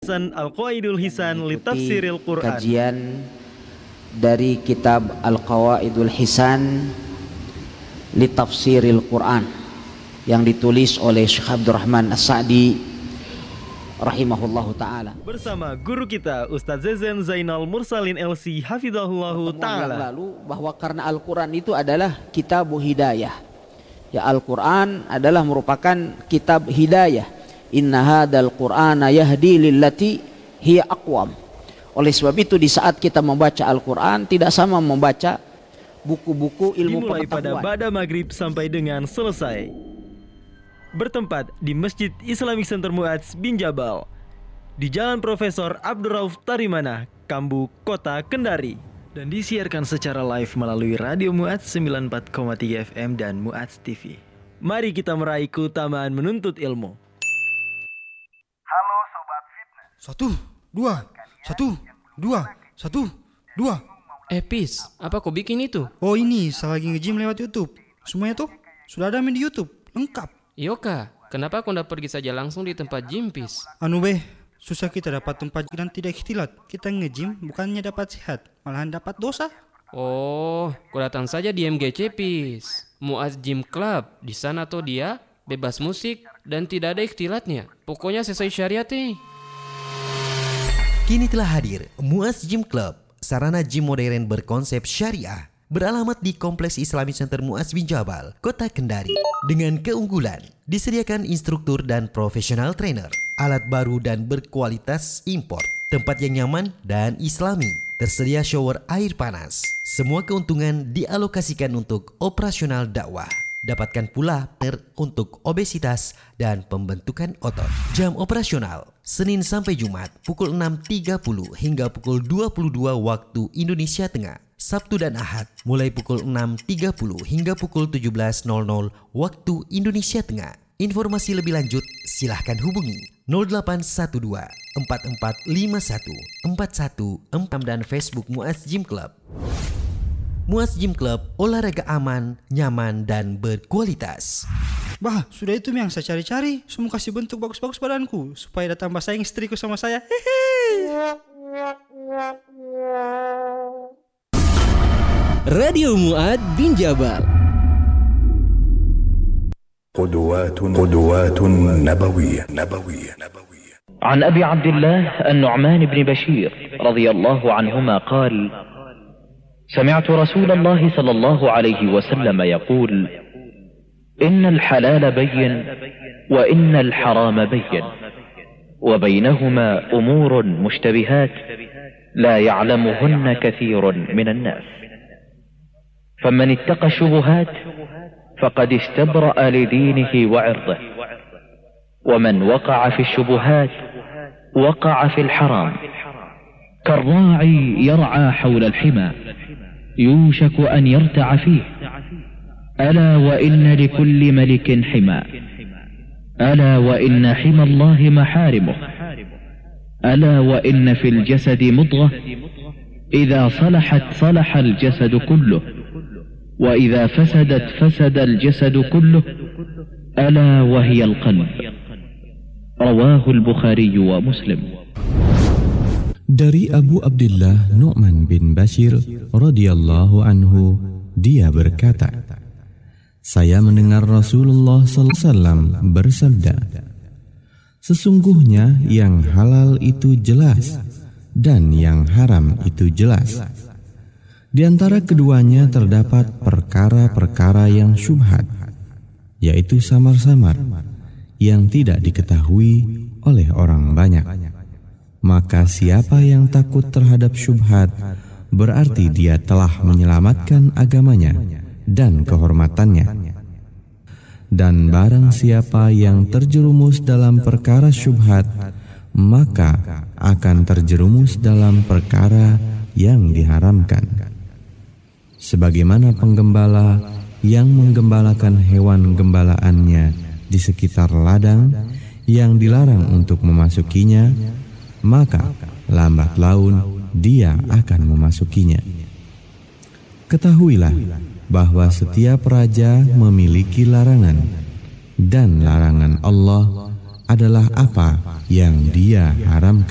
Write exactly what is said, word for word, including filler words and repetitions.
Al-Qawaidul Hisan li Tafsiril Quran. Kajian dari kitab Al-Qawaidul Hisan li Tafsiril Quran yang ditulis oleh Syekh Abdurrahman As-Sa'di rahimahullahu ta'ala, bersama guru kita Ustaz Zezen Zainal Mursalin L C hafizahullahu ta'ala. Yang lalu bahwa karena Al-Quran itu adalah kitab hidayah, ya, Al-Quran adalah merupakan kitab hidayah. Inna hadal Qur'ana yahdi lillati hiya aqwam. Oleh sebab itu di saat kita membaca Al-Quran tidak sama membaca buku-buku ilmu dimulai pengetahuan. Pada ba'da maghrib sampai dengan selesai. Bertempat di Masjid Islamic Center Mu'adz bin Jabal di Jalan Profesor Abdurrauf Tarimana, Kambu, Kota Kendari, dan disiarkan secara live melalui Radio Mu'adz sembilan puluh empat koma tiga F M dan Mu'adz T V. Mari kita meraih keutamaan menuntut ilmu. Halo Sobat Fitness. Satu, dua, satu, dua, satu, dua. Eh Pis, apa kau bikin itu? Oh ini, saya lagi nge-gym lewat YouTube. Semuanya tuh sudah ada main di YouTube, lengkap. Yoka, kenapa kau ndak pergi saja langsung di tempat gym, Pis? Anu beh, susah kita dapat tempat dan tidak ikhtilat. Kita nge-gym bukannya dapat sehat, malahan dapat dosa. Oh, kau datang saja di M G C, Pis. Mu'adz Gym Club. Di sana tuh dia bebas musik dan tidak ada ikhtilatnya. Pokoknya sesuai syariat nih. Kini telah hadir Mu'adz Gym Club, sarana gym modern berkonsep syariah. Beralamat di Kompleks Islamic Center Mu'adz bin Jabal, Kota Kendari. Dengan keunggulan, disediakan instruktur dan profesional trainer, alat baru dan berkualitas impor, tempat yang nyaman dan islami, tersedia shower air panas. Semua keuntungan dialokasikan untuk operasional dakwah. Dapatkan pula per untuk obesitas dan pembentukan otot. Jam operasional Senin sampai Jumat pukul enam tiga puluh hingga pukul dua puluh dua waktu Indonesia Tengah. Sabtu dan Ahad mulai pukul enam tiga puluh hingga pukul tujuh belas nol nol waktu Indonesia Tengah. Informasi lebih lanjut silahkan hubungi nol delapan satu dua empat empat lima satu empat satu empat dan Facebook Mu'adz Gym Club. Mu'adz Gym Club, olahraga aman, nyaman, dan berkualitas. Bah, sudah itu yang saya cari-cari. Semua kasih bentuk bagus-bagus badanku supaya ada tambah sayang istriku sama saya. Hehehe. Radio Mu'adz bin Jabal. قدوات قدوات نبوية نبوية نبوية عن أبي عبد الله النعمان بن بشير رضي الله عنهما قال: سمعت رسول الله صلى الله عليه وسلم يقول: إن الحلال بين وإن الحرام بين وبينهما أمور مشتبهات لا يعلمهن كثير من الناس، فمن اتقى الشبهات فقد استبرأ لدينه وعرضه، ومن وقع في الشبهات وقع في الحرام، كالراعي يرعى حول الحمى يوشك أن يرتع فيه، ألا وإن لكل ملك حمى، ألا وإن حمى الله محارمه، ألا وإن في الجسد مضغة إذا صلحت صلح الجسد كله، وإذا فسدت فسد الجسد كله، ألا وهي القلب. رواه البخاري ومسلم. Dari Abu Abdullah Nu'man bin Bashir radhiyallahu anhu, dia berkata, saya mendengar Rasulullah sallallahu alaihi wasallam bersabda, sesungguhnya yang halal itu jelas dan yang haram itu jelas. Di antara keduanya terdapat perkara-perkara yang syubhat, yaitu samar-samar yang tidak diketahui oleh orang banyak. Maka siapa yang takut terhadap syubhat, berarti dia telah menyelamatkan agamanya dan kehormatannya. Dan barang siapa yang terjerumus dalam perkara syubhat, maka akan terjerumus dalam perkara yang diharamkan. Sebagaimana penggembala yang menggembalakan hewan gembalaannya di sekitar ladang yang dilarang untuk memasukinya, maka lambat laun dia akan memasukinya. Ketahuilah bahwa setiap raja memiliki larangan, dan larangan Allah adalah apa yang Dia haramkan.